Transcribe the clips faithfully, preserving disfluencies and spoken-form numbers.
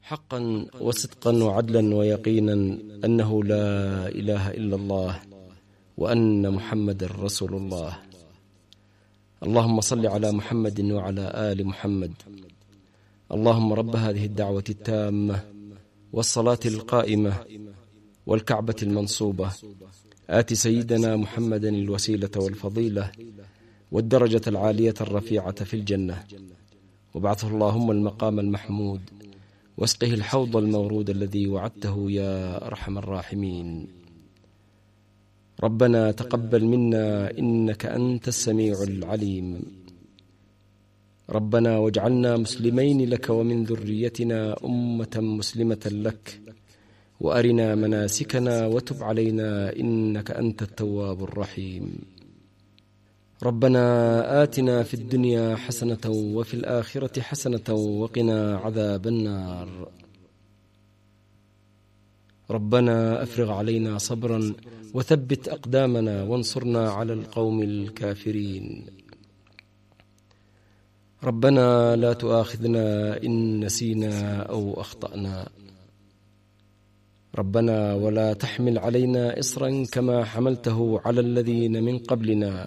حقا وصدقا وعدلا ويقينا أنه لا إله إلا الله وأن محمد رسول الله. اللهم صل على محمد وعلى آل محمد. اللهم رب هذه الدعوة التامة والصلاة القائمة والكعبة المنصوبة آت سيدنا محمدا الوسيلة والفضيلة والدرجة العالية الرفيعة في الجنة، وابعثه اللهم المقام المحمود، واسقه الحوض المورود الذي وعدته يا أرحم الراحمين. ربنا تقبل منا إنك أنت السميع العليم. ربنا واجعلنا مسلمين لك ومن ذريتنا أمة مسلمة لك، وأرنا مناسكنا وتب علينا إنك أنت التواب الرحيم. ربنا آتنا في الدنيا حسنة وفي الآخرة حسنة وقنا عذاب النار. ربنا أفرغ علينا صبرا وثبت أقدامنا وانصرنا على القوم الكافرين. ربنا لا تؤاخذنا إن نسينا أو أخطأنا. ربنا ولا تحمل علينا إصرا كما حملته على الذين من قبلنا.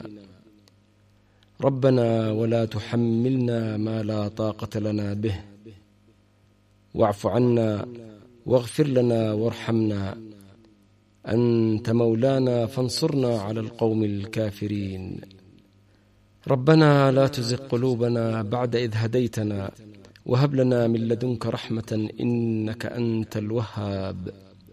ربنا ولا تحملنا ما لا طاقة لنا به. واعف عنا واغفر لنا وارحمنا، أنت مولانا فانصرنا على القوم الكافرين. ربنا لا تزغ قلوبنا بعد إذ هديتنا وهب لنا من لدنك رحمة إنك أنت الوهاب.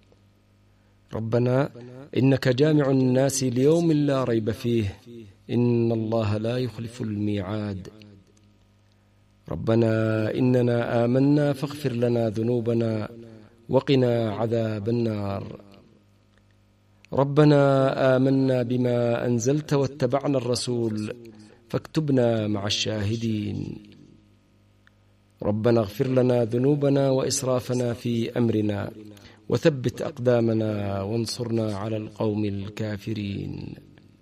ربنا إنك جامع الناس ليوم لا ريب فيه إن الله لا يخلف الميعاد. ربنا إننا آمنا فاغفر لنا ذنوبنا وقنا عذاب النار. ربنا آمنا بما أنزلت واتبعنا الرسول فاكتبنا مع الشاهدين. ربنا اغفر لنا ذنوبنا وإسرافنا في أمرنا وثبت أقدامنا وانصرنا على القوم الكافرين.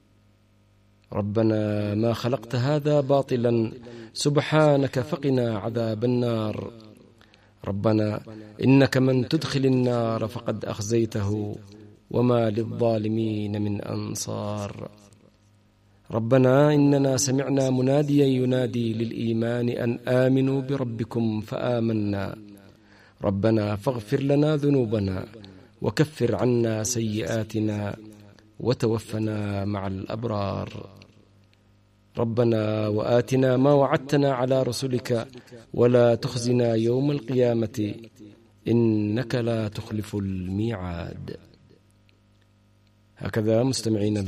ربنا ما خلقت هذا باطلا سبحانك فقنا عذاب النار. ربنا إنك من تدخل النار فقد أخزيته وما للظالمين من أنصار. ربنا إننا سمعنا مناديا ينادي للإيمان أن آمنوا بربكم فآمنا. ربنا فاغفر لنا ذنوبنا وكفر عنا سيئاتنا وتوفنا مع الأبرار. ربنا وآتنا ما وعدتنا على رسلك ولا تخزنا يوم القيامة إنك لا تخلف الميعاد. هكذا مستمعين